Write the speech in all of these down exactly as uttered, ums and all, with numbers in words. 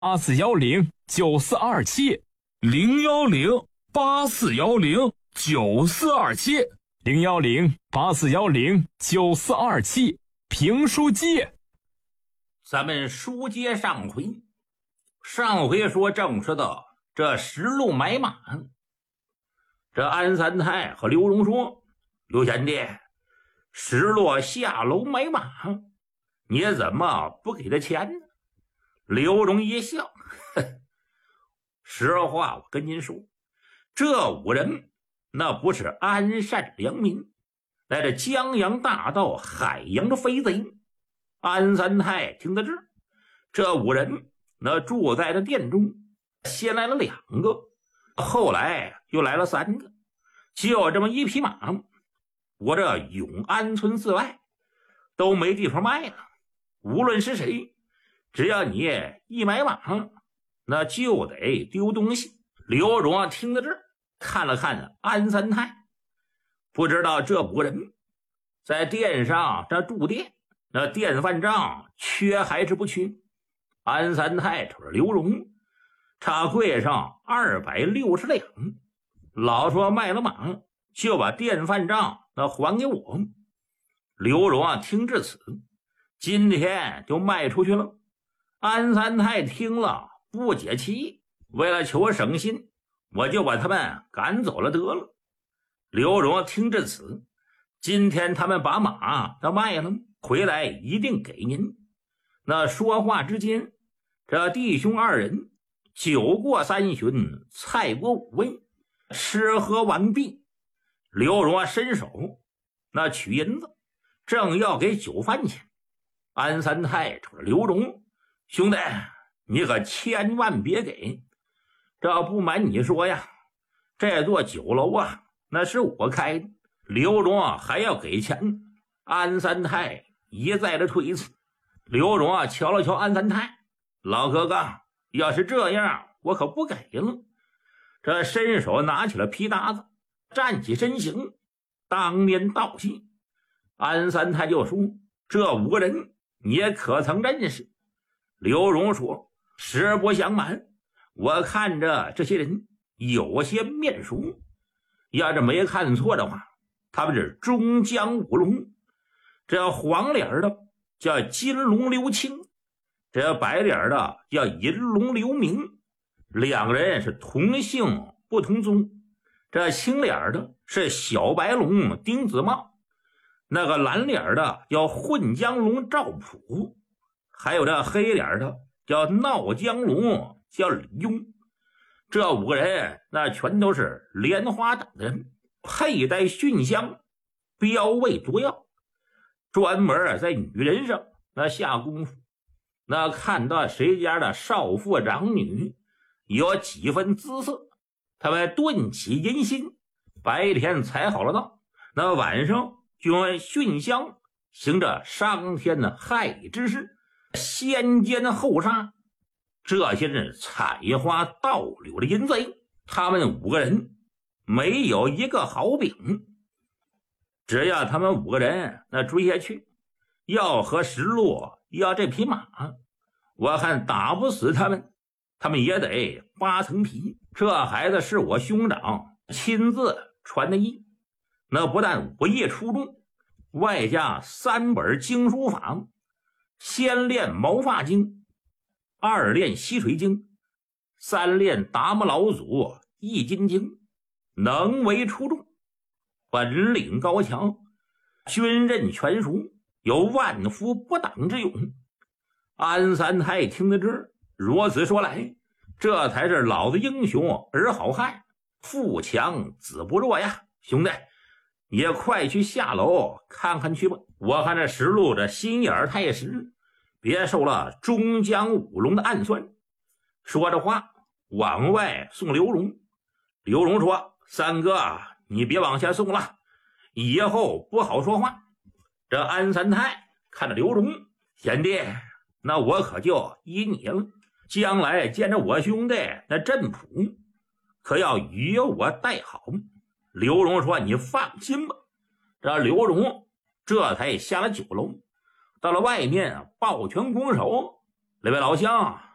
八四幺零九四二七， 零幺零八四幺零九四二七， 零幺零八四幺零九四二七，评书街。 咱们书接上回，上回说正是的这石路买马，这安三太和刘荣说：“刘贤弟，石路下楼买马，你怎么不给他钱呢？”刘荣一笑，呵呵，实话我跟您说，这五人那不是安善良民，乃这江洋大盗海洋的飞贼。安三太听得这，这五人那住在这店中，先来了两个，后来又来了三个，就这么一匹马，我这永安村四外都没地方卖了。无论是谁，只要你一买马，那就得丢东西。刘荣听得这，看了看安三太，不知道这五个人在店上这住店，那店饭账缺还是不缺？安三太瞅着刘荣，差柜上二百六十两，老说卖了马就把店饭账那还给我。刘荣啊，听至此，今天就卖出去了。安三太听了不解其意，为了求省心，我就把他们赶走了得了。刘荣听至此，今天他们把马都卖了，回来一定给您。那说话之间，这弟兄二人酒过三巡，菜过五味，吃喝完毕，刘荣伸手那取银子，正要给酒饭钱。安三太瞅着刘荣，兄弟，你可千万别给，这不瞒你说呀，这座酒楼啊，那是我开的，刘荣啊还要给钱。安三太一再的推辞。刘荣啊瞧了瞧安三太，老哥哥，要是这样我可不给了。这伸手拿起了皮搭子，站起身形，当面道谢。安三太就说：“这五个人你也可曾认识？”刘荣说：“实不相瞒，我看着这些人有些面熟，要是没看错的话，他们是中江五龙。这黄脸的叫金龙刘清，这白脸的叫银龙刘明，两个人是同姓不同宗。这青脸的是小白龙丁子茂，那个蓝脸的叫混江龙赵普，还有这黑脸的叫闹江龙叫李庸。这五个人那全都是莲花等的人，佩戴熏香，标位卓耀，专门在女人上那下功夫。那看到谁家的少妇长女有几分姿色，他们顿起淫心，白天才好了道，那晚上就用熏香行着伤天的害理之事，先奸后杀。这些是采花盗柳的淫贼，他们五个人没有一个好饼。只要他们五个人那追下去，要和石路要这匹马，我看打不死他们，他们也得扒层皮。这孩子是我兄长亲自传的医，那不但武艺出众，外加三本经书法，先练毛发经，二练吸水经，三练达摩老祖易筋经，能为出众，本领高强，军刃全熟，有万夫不挡之勇。安三太听得这儿，如此说来，这才是老子英雄儿好汉，富强子不弱呀。兄弟，也快去下楼看看去吧，我看这石路这心眼太实，别受了中江五龙的暗算。说着话往外送刘荣。刘荣说：“三哥，你别往下送了，以后不好说话。”这安三太看着刘荣，贤弟，那我可就依你了，将来见着我兄弟那镇谱，可要与我带好。刘荣说：“你放心吧。”这刘荣这才下了酒楼，到了外面抱拳拱手：“那位老乡，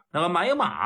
那个买马